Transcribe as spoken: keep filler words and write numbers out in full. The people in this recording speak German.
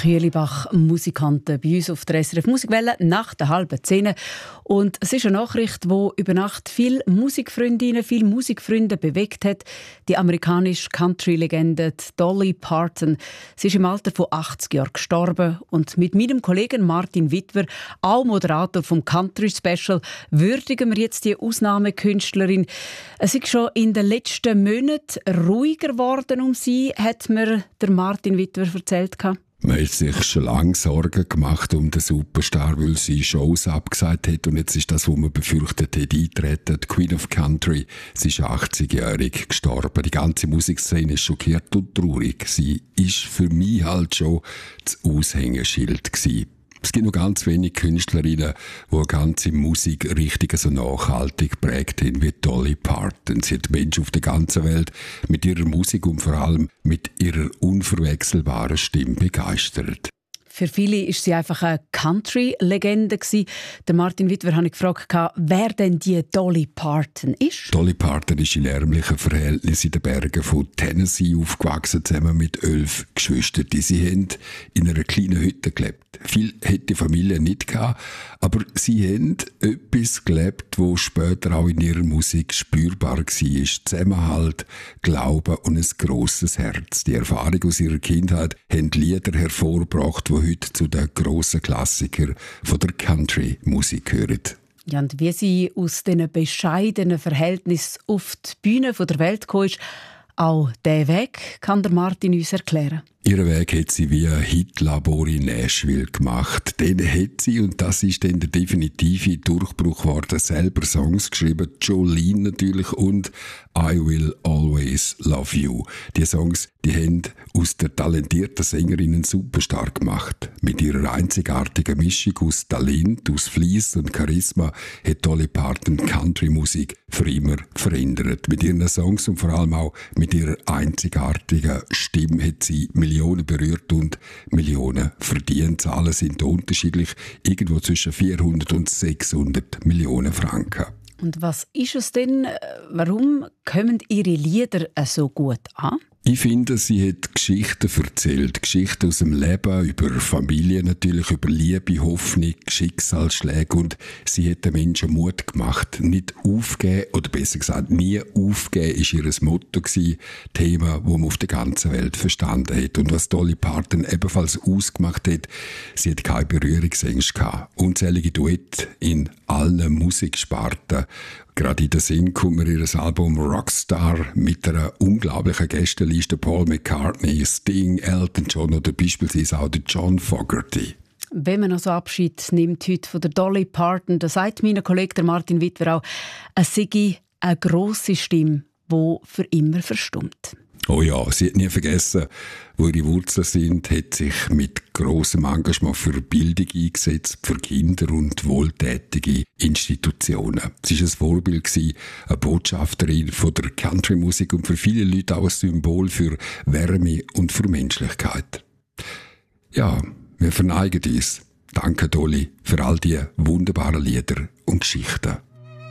Hürlibach, Musikanten bei uns auf der S R F Musikwelle nach der halben Zehn. Und es ist eine Nachricht, die über Nacht viele Musikfreundinnen, viele Musikfreunde bewegt hat. Die amerikanische Country-Legende Dolly Parton. Sie ist im Alter von achtzig Jahren gestorben. Und mit meinem Kollegen Martin Wittwer, auch Moderator vom Country Special, würdigen wir jetzt die Ausnahmekünstlerin. Es ist schon in den letzten Monaten ruhiger geworden um sie, hat mir der Martin Wittwer erzählt. Man hat sich schon lange Sorgen gemacht um den Superstar, weil sie Shows abgesagt hat. Und jetzt ist das, was man befürchtet hat, eingetreten. Die Queen of Country, sie ist achtzigjährig gestorben. Die ganze Musikszene ist schockiert und traurig. Sie ist für mich halt schon das Aushängeschild gewesen. Es gibt noch ganz wenige Künstlerinnen, die eine ganze Musik richtig so nachhaltig geprägt haben wie Dolly Parton. Sie hat Menschen auf der ganzen Welt mit ihrer Musik und vor allem mit ihrer unverwechselbaren Stimme begeistert. Für viele war sie einfach eine Country-Legende. Der Martin Wittwer habe ich gefragt, wer denn die Dolly Parton ist. Dolly Parton ist in ärmlichen Verhältnissen in den Bergen von Tennessee aufgewachsen, zusammen mit elf Geschwistern. Sie haben in einer kleinen Hütte gelebt. Viel hat die Familie nicht gehabt, aber sie haben etwas gelebt, das später auch in ihrer Musik spürbar war. Zusammenhalt, Glaube und ein grosses Herz. Die Erfahrung aus ihrer Kindheit haben Lieder hervorgebracht, die heute zu den grossen Klassikern von der Country-Musik gehören. Ja, und wie sie aus diesen bescheidenen Verhältnissen auf die Bühne der Welt gekommen ist, auch diesen Weg kann der Martin uns erklären. Ihren Weg hat sie wie ein Hitlabor in Nashville gemacht. Den hat sie, und das ist dann der definitive Durchbruch geworden, selber Songs geschrieben, Jolene natürlich und I Will Always Love You. Die Songs, die haben aus der talentierten Sängerin einen Superstar gemacht. Mit ihrer einzigartigen Mischung aus Talent, aus Fleiss und Charisma hat Dolly Parton Country-Musik für immer verändert. Mit ihren Songs und vor allem auch mit ihrer einzigartigen Stimme hat sie Millionen berührt und Millionen verdient. Zahlen sind unterschiedlich, irgendwo zwischen vierhundert und sechshundert Millionen Franken. Und was ist es denn? Warum kommen Ihre Lieder so gut an? Ich finde, sie hat Geschichten erzählt. Geschichten aus dem Leben, über Familie natürlich, über Liebe, Hoffnung, Schicksalsschläge. Und sie hat den Menschen Mut gemacht. Nicht aufgeben, oder besser gesagt, nie aufgeben, war ihr Motto gewesen. Thema, das man auf der ganzen Welt verstanden hat. Und was Dolly Parton ebenfalls ausgemacht hat, sie hat keine Berührungsängste gehabt. Unzählige Duette in allen Musiksparten. Gerade in den Sinn kommt mir ihr Album Rockstar mit einer unglaublichen Gästeliste: Paul McCartney, Sting, Elton John oder beispielsweise auch der John Fogerty. Wenn man also Abschied nimmt heute von der Dolly Parton, da sagt mein Kollege Martin Wittwer auch, es sei eine grosse Stimme, die für immer verstummt. Oh ja, sie hat nie vergessen, wo ihre Wurzeln sind, hat sich mit grossem Engagement für Bildung eingesetzt, für Kinder und wohltätige Institutionen. Sie war ein Vorbild, eine Botschafterin von der Country-Musik und für viele Leute auch ein Symbol für Wärme und für Menschlichkeit. Ja, wir verneigen uns. Danke, Dolly, für all die wunderbaren Lieder und Geschichten.